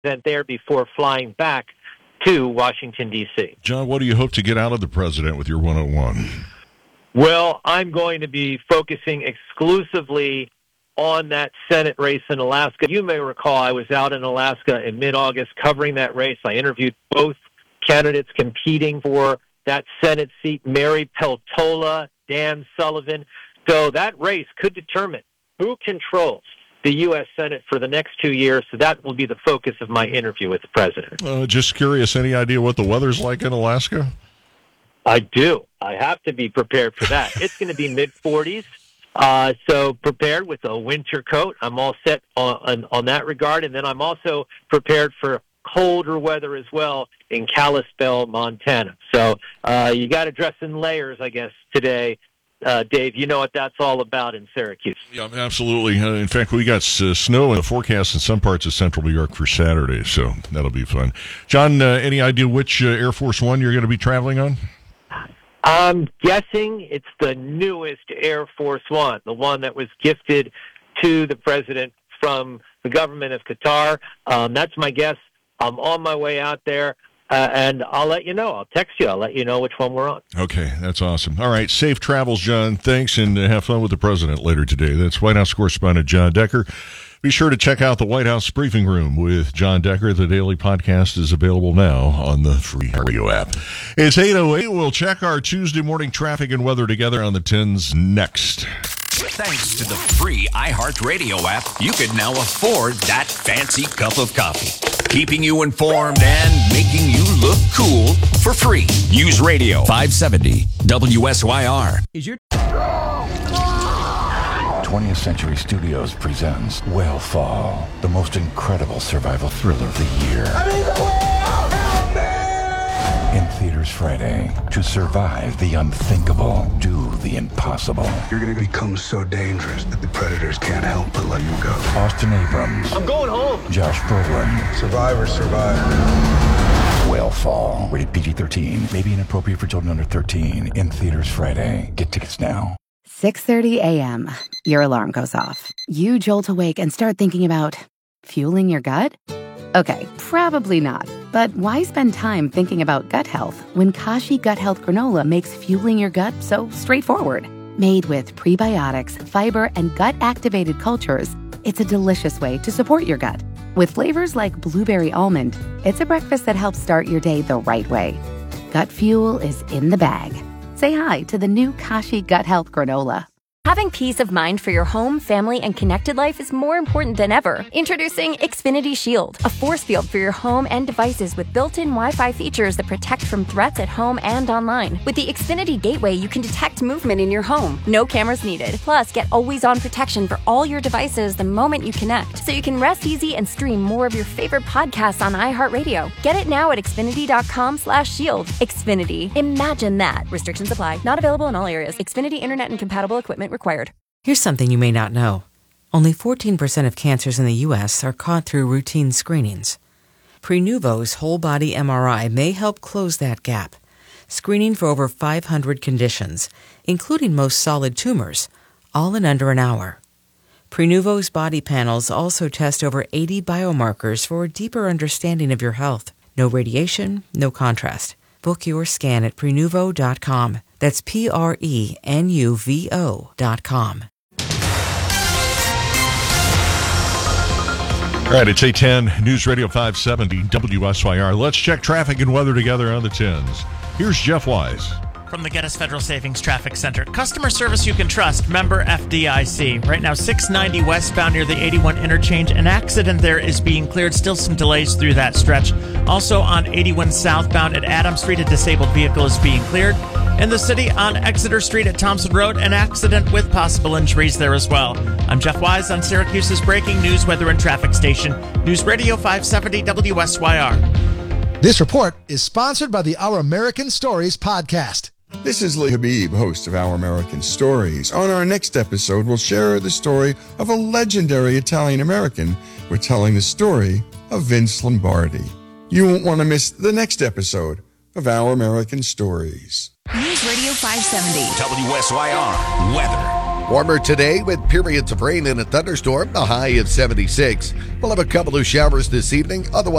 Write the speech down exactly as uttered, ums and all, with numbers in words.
there before flying back to Washington, D C. John, what do you hope to get out of the president with your one oh one? Well, I'm going to be focusing exclusively on that Senate race in Alaska. You may recall I was out in Alaska in mid-August covering that race. I interviewed both candidates competing for that Senate seat, Mary Peltola, Dan Sullivan. So that race could determine who controls the U S Senate for the next two years. So that will be the focus of my interview with the president. Uh, just curious, any idea what the weather's like in Alaska? I do. I have to be prepared for that. It's going to be mid forties. Uh, so prepared with a winter coat. I'm all set on, on, on that regard. And then I'm also prepared for colder weather as well in Kalispell, Montana. So uh, you got to dress in layers, I guess, today. Uh, Dave, you know what that's all about in Syracuse. Yeah, absolutely. Uh, in fact, we got uh, snow in the forecast in some parts of central New York for Saturday, so that'll be fun. John, uh, any idea which uh, Air Force One you're going to be traveling on? I'm guessing it's the newest Air Force One, the one that was gifted to the president from the government of Qatar. Um, that's my guess. I'm on my way out there, uh, and I'll let you know. I'll text you. I'll let you know which one we're on. Okay, that's awesome. All right, safe travels, John. Thanks, and uh, have fun with the president later today. That's White House correspondent John Decker. Be sure to check out the White House Briefing Room with John Decker. The daily podcast is available now on the free radio app. It's eight oh eight. We'll check our Tuesday morning traffic and weather together on the tens next. Thanks to the free iHeartRadio app, you can now afford that fancy cup of coffee. Keeping you informed and making you look cool for free. News Radio five seventy W S Y R. Is your twentieth Century Studios presents Whale Fall, the most incredible survival thriller of the year. I need the whale! Help me! In theaters Friday. To survive the unthinkable, do the impossible. You're going to become so dangerous that the predators can't help but let you go. Austin Abrams. I'm going home. Josh Brolin. Survivors survive. Whale Fall. Rated P G thirteen. May be inappropriate for children under thirteen. In theaters Friday. Get tickets now. six thirty a.m. Your alarm goes off. You jolt awake and start thinking about fueling your gut? Okay, probably not. But why spend time thinking about gut health when Kashi Gut Health Granola makes fueling your gut so straightforward? Made with prebiotics, fiber, and gut-activated cultures, it's a delicious way to support your gut. With flavors like blueberry almond, it's a breakfast that helps start your day the right way. Gut fuel is in the bag. Say hi to the new Kashi Gut Health Granola. Having peace of mind for your home, family, and connected life is more important than ever. Introducing Xfinity Shield, a force field for your home and devices with built-in Wi-Fi features that protect from threats at home and online. With the Xfinity Gateway, you can detect movement in your home. No cameras needed. Plus, get always-on protection for all your devices the moment you connect, so you can rest easy and stream more of your favorite podcasts on iHeartRadio. Get it now at Xfinity.com slash shield. Xfinity. Imagine that. Restrictions apply. Not available in all areas. Xfinity Internet and compatible equipment required. Here's something you may not know. Only fourteen percent of cancers in the U S are caught through routine screenings. Prenuvo's whole-body M R I may help close that gap, screening for over five hundred conditions, including most solid tumors, all in under an hour. Prenuvo's body panels also test over eighty biomarkers for a deeper understanding of your health. No radiation, no contrast. Book your scan at Prenuvo dot com. That's P R E N U V O dot com. All right, it's eight ten, News Radio five seventy W S Y R. Let's check traffic and weather together on the tens. Here's Jeff Wise. From the Geddes Federal Savings Traffic Center. Customer service you can trust. Member F D I C. Right now, six ninety westbound near the eighty-one interchange. An accident there is being cleared. Still some delays through that stretch. Also on eighty-one southbound at Adams Street, a disabled vehicle is being cleared. In the city on Exeter Street at Thompson Road, an accident with possible injuries there as well. I'm Jeff Wise on Syracuse's breaking news, weather, and traffic station. News Radio five seventy W S Y R. This report is sponsored by the Our American Stories podcast. This is Lee Habib, host of Our American Stories. On our next episode, we'll share the story of a legendary Italian-American. We're telling the story of Vince Lombardi. You won't want to miss the next episode of Our American Stories. News Radio five seventy. W S Y R weather. Warmer today with periods of rain and a thunderstorm, a high of seventy-six. We'll have a couple of showers this evening, otherwise